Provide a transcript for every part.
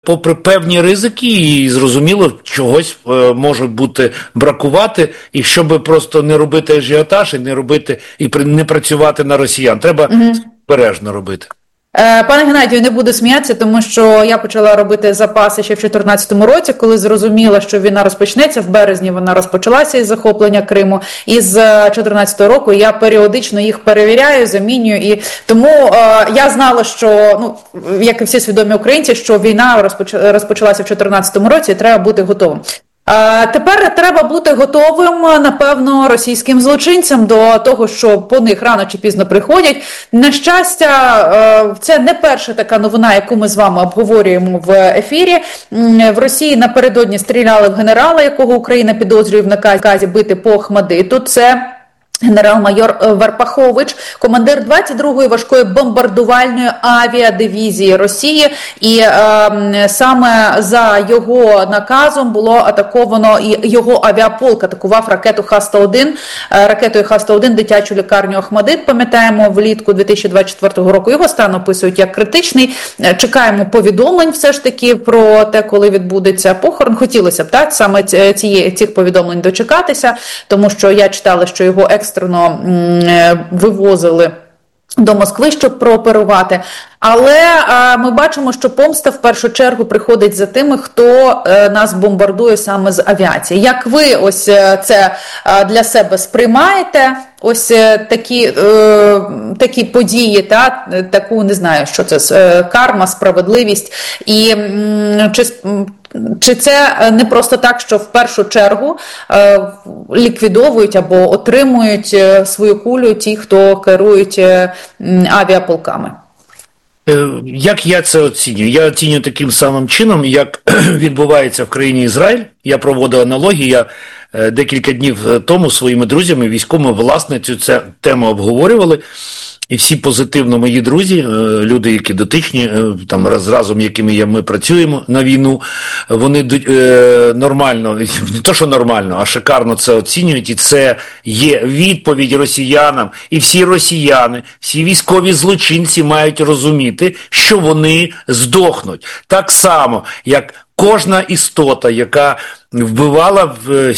попри певні ризики, і зрозуміло, чогось може бути бракувати, і щоб просто не робити ажіотаж, і не робити, і не працювати на росіян. Треба обережно робити. Пане Геннадію, не буду сміятися, тому що я почала робити запаси ще в 2014 році, коли зрозуміла, що війна розпочнеться. В березні вона розпочалася із захоплення Криму. І з 2014 року я періодично їх перевіряю, замінюю. І тому я знала, що, як і всі свідомі українці, що війна розпочалася в 2014 році і треба бути готовим. Тепер треба бути готовим, напевно, російським злочинцям до того, що по них рано чи пізно приходять. На щастя, це не перша така новина, яку ми з вами обговорюємо в ефірі. В Росії напередодні стріляли в генерала, якого Україна підозрює в наказі бити по Охмадиту. Це генерал-майор Варпахович, командир 22-ї важкої бомбардувальної авіадивізії Росії, і саме за його наказом було атаковано, і його авіаполк атакував ракетою Х-101 дитячу лікарню Охмадит, пам'ятаємо, влітку 2024 року. Його стан описують як критичний. Чекаємо повідомлень все ж таки про те, коли відбудеться похорон. Хотілося б, так, саме цих повідомлень дочекатися, тому що я читала, що його екстрено вивозили до Москви, щоб прооперувати. Але ми бачимо, що помста в першу чергу приходить за тими, хто нас бомбардує саме з авіації. Як ви ось це для себе сприймаєте? Ось такі події, таку, не знаю, що це, карма, справедливість. І чи це не просто так, що в першу чергу ліквідовують або отримують свою кулю ті, хто керують авіаполками? Як я це оцінюю? Я оцінюю таким самим чином, як відбувається в країні Ізраїль. Я проводив аналогію, я декілька днів тому своїми друзями, військовими, власне, цю тему обговорювали. І всі позитивно мої друзі, люди, які дотичні, там разом, якими ми працюємо на війну, вони нормально, не то що нормально, а шикарно це оцінюють. І це є відповідь росіянам. І всі росіяни, всі військові злочинці мають розуміти, що вони здохнуть. Так само, як кожна істота, яка вбивала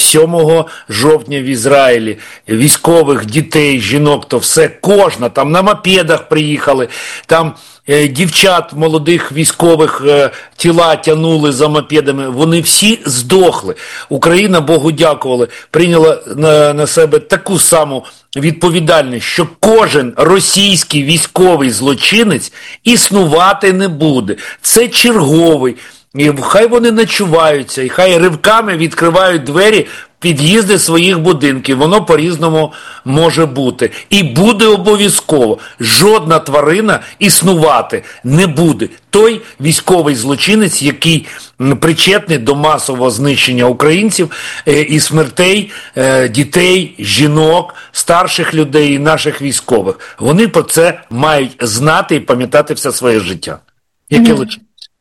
7 жовтня в Ізраїлі військових, дітей, жінок, то все, кожна, там на мопедах приїхали, там дівчат молодих військових тіла тянули за мопедами, вони всі здохли. Україна, Богу дякували, прийняла на себе таку саму відповідальність, що кожен російський військовий злочинець існувати не буде. Це черговий. І хай вони ночуваються, і хай ривками відкривають двері під'їзди своїх будинків. Воно по-різному може бути. І буде обов'язково. Жодна тварина існувати не буде. Той військовий злочинець, який причетний до масового знищення українців і смертей дітей, жінок, старших людей і наших військових. Вони про це мають знати і пам'ятати все своє життя. Яке лише.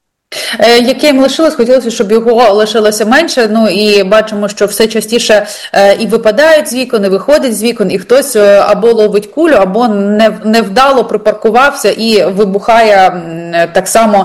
Яке їм лишилось, хотілося, щоб його лишилося менше, і бачимо, що все частіше і випадають з вікон, і виходять з вікон, і хтось або ловить кулю, або невдало припаркувався і вибухає так само.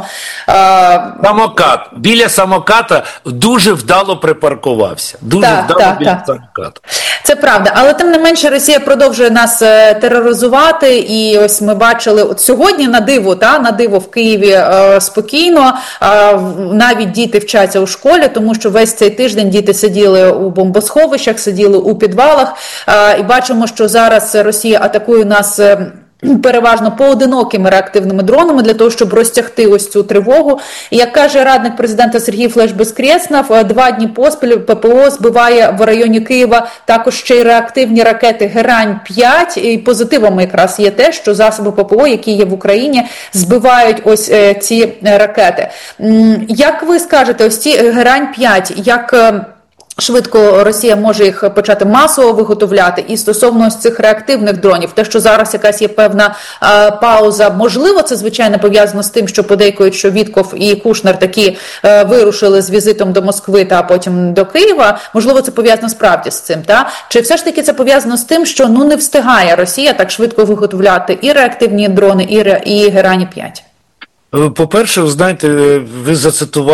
Самокат. Біля самоката дуже вдало припаркувався. Біля самоката. Це правда, але тим не менше Росія продовжує нас тероризувати, і ось ми бачили от сьогодні на диво в Києві спокійно, навіть діти вчаться у школі, тому що весь цей тиждень діти сиділи у бомбосховищах, сиділи у підвалах, і бачимо, що зараз Росія атакує нас переважно поодинокими реактивними дронами для того, щоб розтягти ось цю тривогу. І як каже радник президента Сергій Флеш-Безкреснов, 2 дні поспіль ППО збиває в районі Києва також ще й реактивні ракети Герань-5. І позитивом якраз є те, що засоби ППО, які є в Україні, збивають ось ці ракети. Як ви скажете, ось ці Герань-5, як швидко Росія може їх почати масово виготовляти? І стосовно цих реактивних дронів, те, що зараз якась є певна пауза, можливо, це, звичайно, пов'язано з тим, що подейкують, що Вітков і Кушнер таки вирушили з візитом до Москви та потім до Києва. Можливо, це пов'язано справді з цим, та? Чи все ж таки це пов'язано з тим, що не встигає Росія так швидко виготовляти і реактивні дрони, і Герані-5? По-перше, ви знаєте, ви зацитували